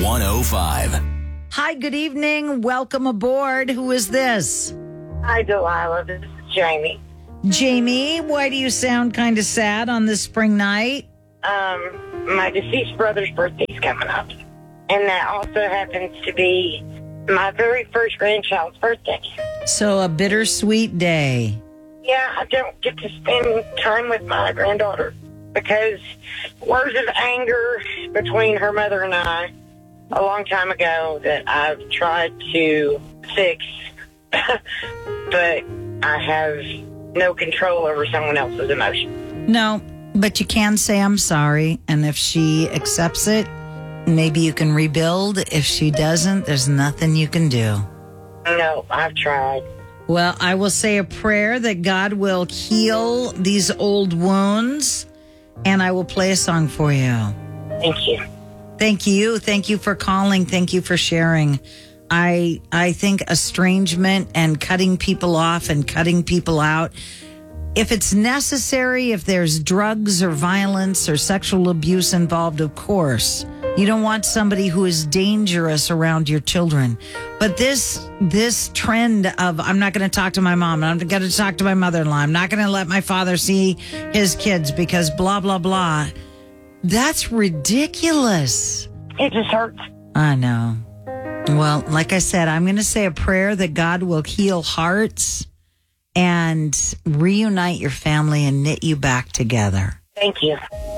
105. Hi, good evening. Welcome aboard. Who is this? Hi, Delilah. This is Jamie. Jamie, why do you sound kind of sad on this spring night? My deceased brother's birthday's coming up. And that also happens to be my very first grandchild's birthday. So a bittersweet day. Yeah, I don't get to spend time with my granddaughter because words of anger between her mother and I a long time ago that I've tried to fix, but I have no control over someone else's emotion. No, but you can say I'm sorry, and if she accepts it, maybe you can rebuild. If she doesn't, there's nothing you can do. No, I've tried. Well, I will say a prayer that God will heal these old wounds, and I will play a song for you. Thank you. Thank you. Thank you for calling. Thank you for sharing. I think estrangement and cutting people off and cutting people out, if it's necessary, if there's drugs or violence or sexual abuse involved, of course. You don't want somebody who is dangerous around your children. But this trend of, I'm not going to talk to my mom, I'm going to talk to my mother-in-law, I'm not going to let my father see his kids because blah, blah, blah. That's ridiculous. It just hurts. I know. Well, like I said, I'm going to say a prayer that God will heal hearts and reunite your family and knit you back together. Thank you.